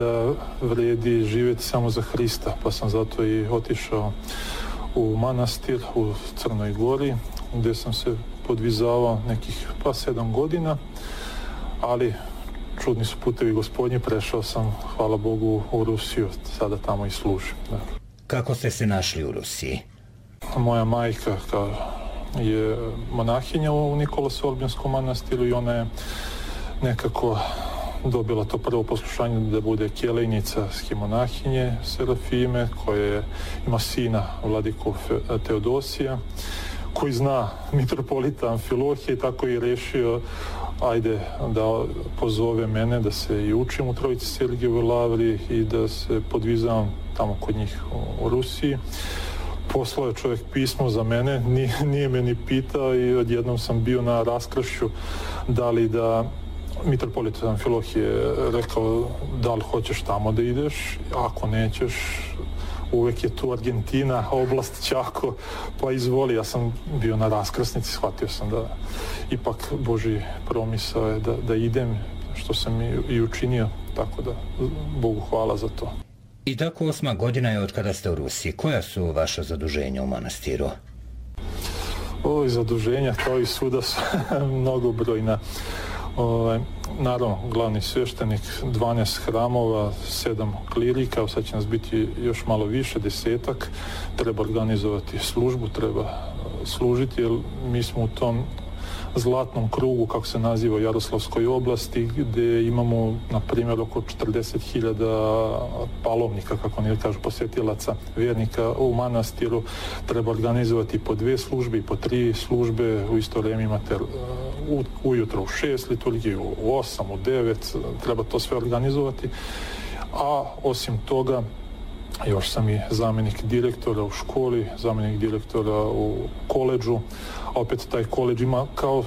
Vredi živjeti samo za Hrista, pa sam zato i otišao u manastir u Crnoj Gori, gdje sam se podvizavao nekih 7 godina, ali čudni su putevi Gospodnji, prešao sam, hvala Bogu, u Rusiju, sada tamo i služim. Da. Kako ste se našli u Rusiji? Moja majka je monahinja u Nikolo-Sorbijskom manastiru i ona je nekako dobila to prvo poslušanje da bude kelejnica monahinje Serafime, koja ima sina vladiku Teodosija, koji zna mitropolita Amfilohije, tako i rešio ajde da pozove mene da se i učim u Trojici Sergijevoj lavri i da se podvizavam tamo kod njih u Rusiji. Poslao je čovjek pismo za mene, nije me ni pitao i odjednom sam bio na raskršću da li da mitropolit Amfilohije rekao da li hoćeš tamo da ideš, ako nećeš uvek je tu Argentina, oblast Čako, pa izvoli. Ja sam bio na raskrsnici, shvatio sam da ipak Božji promisao je da idem, što sam i učinio, tako da Bogu hvala za to. I tako 8 godina je od kada ste u Rusiji. Koja su vaša zaduženja u manastiru? Zaduženja kao i svuda su mnogobrojna. Naravno, glavni sveštenik, 12 hramova, 7 klirika, sad će nas biti još malo više, 10-ak. Treba organizovati službu, treba služiti, jer mi smo u tom zlatnom krugu, kako se naziva, u Jaroslavskoj oblasti, gdje imamo, na primjer, oko 40.000 palovnika, kako oni kažu, posjetilaca, vjernika u manastiru. Treba organizovati po 2 službe i po 3 službe. U isto vrijeme imate ujutro u 6 liturgiju, u 8, u 9, treba to sve organizovati. A osim toga, još sam i zamjenik direktora u školi, zamjenik direktora u koledžu, a opet taj koledž ima kao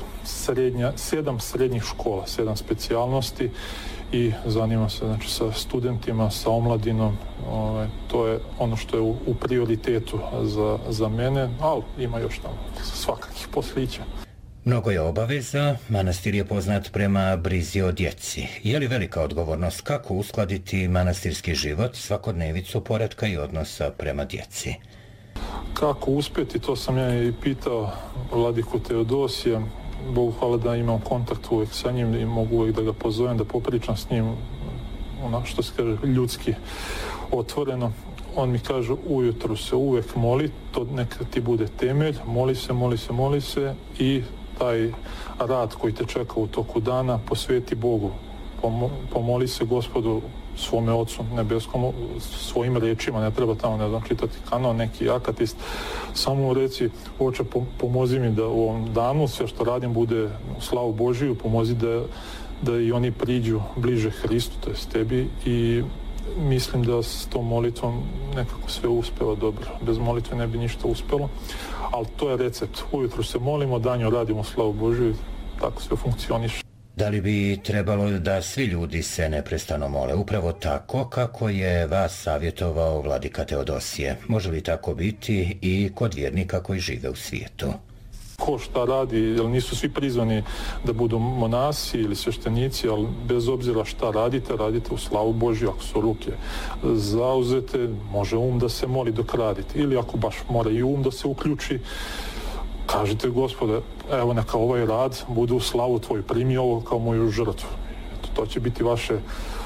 7 srednjih škola, 7 specijalnosti i zanima se znači, sa studentima, sa omladinom. To je ono što je u prioritetu za mene, ali ima još tamo svakakih poslića. Mnogo je obaveza, manastir je poznat prema brizi o djeci. Je li velika odgovornost kako uskladiti manastirski život, svakodnevicu poretka i odnosa prema djeci? Kako uspjeti, to sam ja i pitao vladiku Teodosija. Bogu hvala da imam kontakt uvijek sa njim i mogu uvijek da ga pozovem, da popričam s njim, što se kaže, ljudski, otvoreno. On mi kaže, ujutru se uvijek moli, to neka ti bude temelj, moli se i taj rad koji te čeka u toku dana posveti Bogu. Pomoli se Gospodu, svome Ocu nebeskom, svojim rečima, ne treba tamo, ne znam, čitati kanon, neki akatist, samo reci, Oče, pomozi mi da u ovom danu sve što radim bude u slavu Božiju, pomozi da i oni priđu bliže Hristu, to jest tebi, i mislim da s tom molitvom nekako sve uspeva dobro. Bez molitve ne bi ništa uspelo, ali to je recept. Ujutro se molimo, danju radimo slavu Božiju, tako sve funkcioniše. Da li bi trebalo da svi ljudi se neprestano mole, upravo tako kako je vas savjetovao vladika Teodosije? Može li tako biti i kod vjernika koji žive u svijetu? Ko šta radi, jer nisu svi prizvani da budu monasi ili sveštenici, ali bez obzira šta radite u slavu Božju. Ako su ruke zauzete, može da se moli dok radite, ili ako baš mora i da se uključi, kažite, Gospode, evo neka ovaj rad bude u slavu Tvoju, primi ovo kao moju žrtvu. To će biti vaše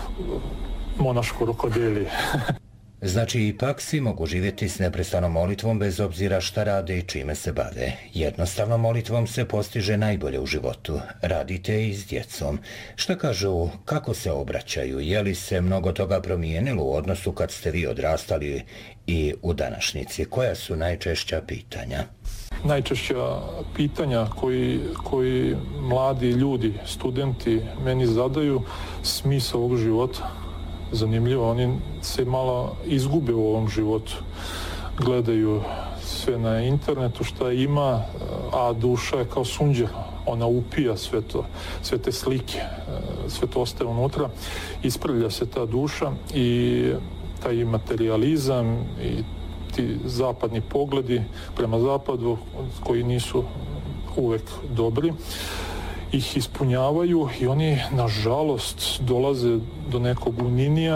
monaško rukodelje. Znači, ipak svi mogu živjeti s neprestanom molitvom bez obzira šta rade i čime se bave. Jednostavno molitvom se postiže najbolje u životu. Radite i s djecom. Šta kažu, kako se obraćaju? Je li se mnogo toga promijenilo u odnosu kad ste vi odrastali i u današnjici? Koja su najčešća pitanja? Najčešća pitanja koji mladi ljudi, studenti meni zadaju, smisao ovog života. Zanimljivo, oni se malo izgube u ovom životu. Gledaju sve na internetu šta ima, a duša je kao sunđer. Ona upija sve to, sve te slike, sve to ostaje unutra. Ispravlja se ta duša i taj materializam i ti zapadni pogledi prema zapadu koji nisu uvek dobri ih ispunjavaju i oni nažalost dolaze do nekog uninija